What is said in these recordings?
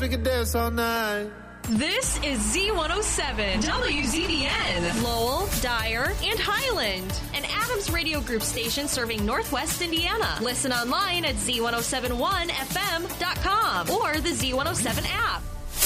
We can dance all night. This is Z107, WZDN, Lowell, Dyer, and Highland, an Adams Radio Group station serving Northwest Indiana. Listen online at Z1071FM.com or the Z107 app.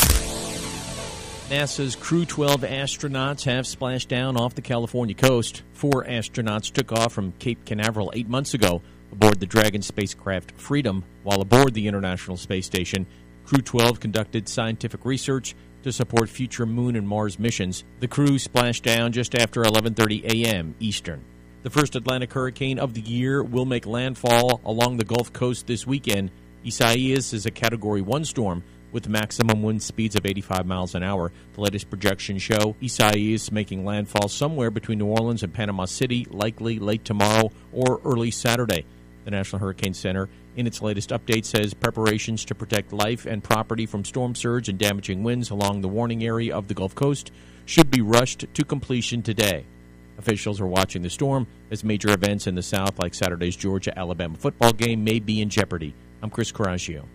NASA's Crew 12 astronauts have splashed down off the California coast. 4 astronauts took off from Cape Canaveral 8 months ago aboard the Dragon spacecraft Freedom. While aboard the International Space Station, Crew 12 conducted scientific research to support future Moon and Mars missions. The crew splashed down just after 11:30 a.m. Eastern. The first Atlantic hurricane of the year will make landfall along the Gulf Coast this weekend. Isaias is a Category 1 storm with maximum wind speeds of 85 miles an hour. The latest projections show Isaias making landfall somewhere between New Orleans and Panama City, likely late tomorrow or early Saturday. The National Hurricane Center, in its latest update, says preparations to protect life and property from storm surge and damaging winds along the warning area of the Gulf Coast should be rushed to completion today. Officials are watching the storm as major events in the South, like Saturday's Georgia-Alabama football game, may be in jeopardy. I'm Chris Coraggio.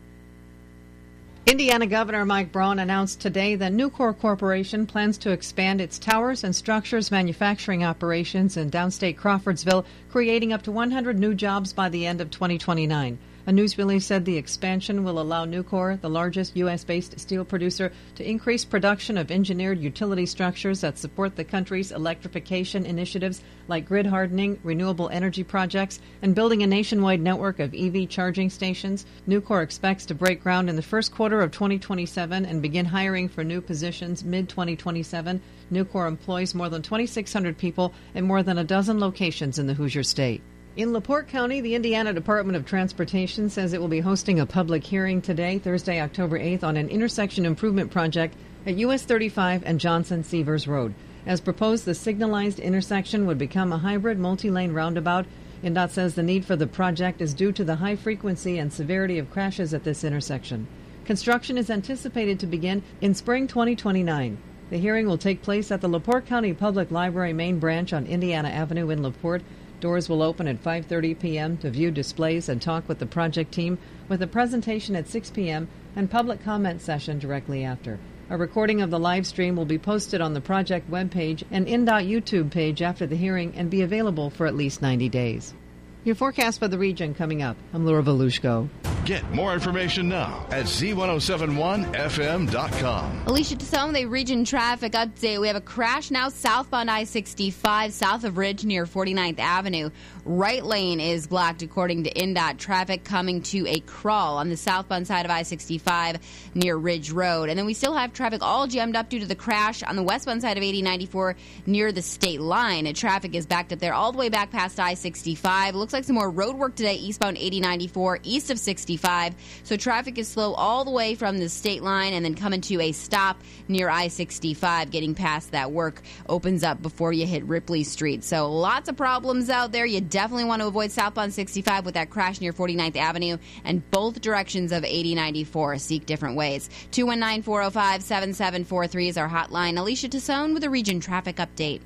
Indiana Governor Mike Braun announced today that Nucor Corporation plans to expand its towers and structures manufacturing operations in downstate Crawfordsville, creating up to 100 new jobs by the end of 2029. A news release said the expansion will allow Nucor, the largest U.S.-based steel producer, to increase production of engineered utility structures that support the country's electrification initiatives like grid hardening, renewable energy projects, and building a nationwide network of EV charging stations. Nucor expects to break ground in the first quarter of 2027 and begin hiring for new positions mid-2027. Nucor employs more than 2,600 people in more than a dozen locations in the Hoosier State. In LaPorte County, the Indiana Department of Transportation says it will be hosting a public hearing today, Thursday, October 8th, on an intersection improvement project at US 35 and Johnson-Severs Road. As proposed, the signalized intersection would become a hybrid multi-lane roundabout. INDOT says the need for the project is due to the high frequency and severity of crashes at this intersection. Construction is anticipated to begin in spring 2029. The hearing will take place at the LaPorte County Public Library main branch on Indiana Avenue in LaPorte. Doors will open at 5:30 p.m. to view displays and talk with the project team, with a presentation at 6 p.m. and public comment session directly after. A recording of the live stream will be posted on the project webpage and INDOT YouTube page after the hearing and be available for at least 90 days. Your forecast for the region coming up. I'm Laura Volushko. Get more information now at Z1071FM.com. Alicia Tassone, the region traffic update. We have a crash now southbound I-65 south of Ridge near 49th Avenue. Right lane is blocked according to INDOT. Traffic coming to a crawl on the southbound side of I-65 near Ridge Road. And then we still have traffic all jammed up due to the crash on the westbound side of 8094 near the state line. And traffic is backed up there all the way back past I-65. Looks like some more road work today eastbound 8094 east of 65. So traffic is slow all the way from the state line and then coming to a stop near I-65. Getting past that work opens up before you hit Ripley Street. So lots of problems out there. You definitely want to avoid southbound 65 with that crash near 49th Avenue and both directions of 8094. Seek different ways. 219-405-7743 is our hotline. Alicia Tassone with a region traffic update.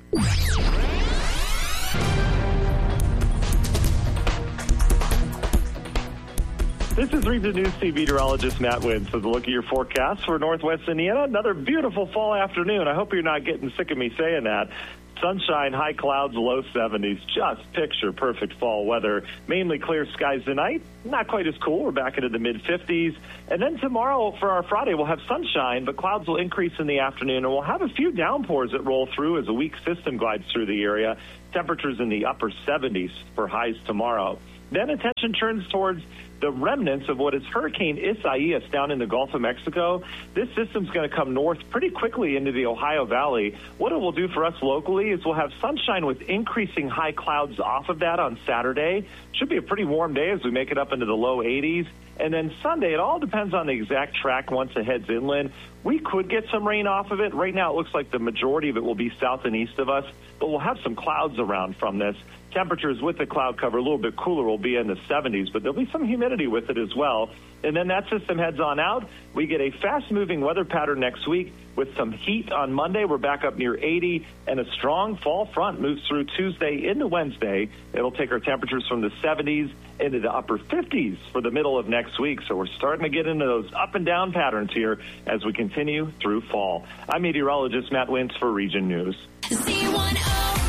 This is Region News Team meteorologist Matt Wins with a look at your forecast for Northwest Indiana. Another beautiful fall afternoon. I hope you're not getting sick of me saying that. Sunshine, high clouds, low 70s. Just picture perfect fall weather. Mainly clear skies tonight. Not quite as cool. We're back into the mid-50s. And then tomorrow for our Friday, we'll have sunshine, but clouds will increase in the afternoon. And we'll have a few downpours that roll through as a weak system glides through the area. Temperatures in the upper 70s for highs tomorrow. Then attention turns towards the remnants of what is Hurricane Isaias down in the Gulf of Mexico. This system's going to come north pretty quickly into the Ohio Valley. What it will do for us locally is we'll have sunshine with increasing high clouds off of that on Saturday. Should be a pretty warm day as we make it up into the low 80s. And then Sunday, it all depends on the exact track once it heads inland. We could get some rain off of it. Right now, it looks like the majority of it will be south and east of us, but we'll have some clouds around from this. Temperatures with the cloud cover a little bit cooler will be in the 70s, but there'll be some humidity with it as well. And then that system heads on out. We get a fast-moving weather pattern next week with some heat on Monday. We're back up near 80, and a strong fall front moves through Tuesday into Wednesday. It'll take our temperatures from the 70s into the upper 50s for the middle of next week. So we're starting to get into those up and down patterns here as we continue through fall. I'm meteorologist Matt Wintz for Region News. Z105.